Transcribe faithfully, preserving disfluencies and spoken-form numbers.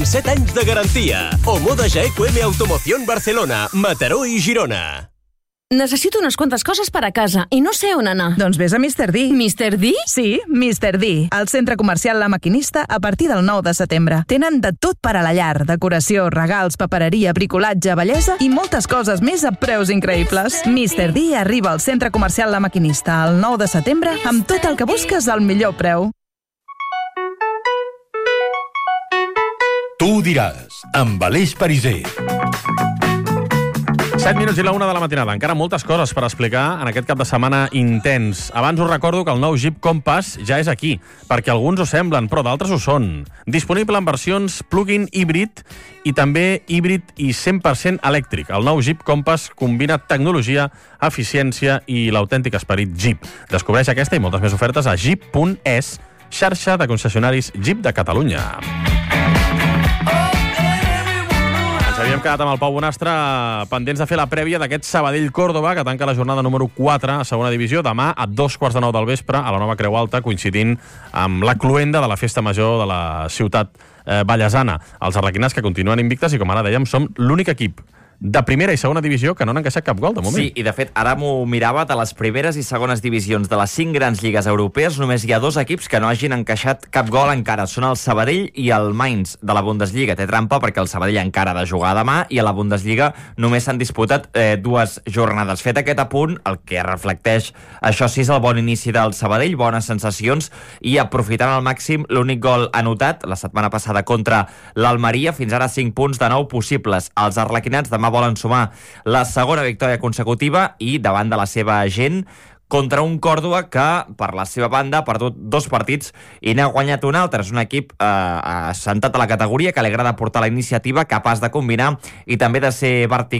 amb set anys de garantia. Omoda G Q M Automoción Barcelona, Mataró i Girona. Necessito unes quantes coses per a casa i no sé on anar. Doncs vés a mister D. mister D? Sí, mister D. Al centre comercial La Maquinista a partir del nou de setembre. Tenen de tot per a la llar. Decoració, regals, papereria, bricolatge, bellesa i moltes coses més a preus increïbles. mister D arriba al centre comercial La Maquinista el nou de setembre amb tot el que busques al millor preu. Tu ho diràs, amb Aleix Pariser. set minuts i la una de la matinada. Encara moltes coses per explicar en aquest cap de setmana intens. Abans us recordo que el nou Jeep Compass ja és aquí, perquè alguns ho semblen, però d'altres ho són. Disponible en versions plug-in híbrid i també híbrid i cent per cent elèctric. El nou Jeep Compass combina tecnologia, eficiència i l'autèntic esperit Jeep. Descobreix aquesta i moltes més ofertes a jeep punt es, xarxa de concessionaris Jeep de Catalunya. Havíem quedat amb el Pau Bonastre pendents de fer la prèvia d'aquest Sabadell-Còrdova, que tanca la jornada número quatre a segona divisió, demà a dos quarts de nou del vespre a la nova Creu Alta, coincidint amb la cloenda de la festa major de la ciutat eh, ballesana. Els arlequinats que continuen invictes i, com ara dèiem, som l'únic equip de primera i segona divisió que no han encaixat cap gol, de moment. Sí, i de fet, ara m'ho mirava, de les primeres i segones divisions de les cinc grans lligues europees, només hi ha dos equips que no hagin encaixat cap gol encara. Són el Sabadell i el Mainz de la Bundesliga. Té trampa perquè el Sabadell encara ha de jugar demà i a la Bundesliga només s'han disputat eh, dues jornades. Fet aquest apunt, el que reflecteix això sí és el bon inici del Sabadell, bones sensacions i aprofitant al màxim l'únic gol anotat la setmana passada contra l'Almeria. Fins ara cinc punts de nou possibles. Els arlequinats demà volen sumar la segona victòria consecutiva i davant de la seva gent contra un Còrdova que, per la seva banda, ha perdut dos partits i n'ha guanyat un altre. És un equip eh, assentat a la categoria, que li agrada portar la iniciativa, capaç de combinar i també de ser vertical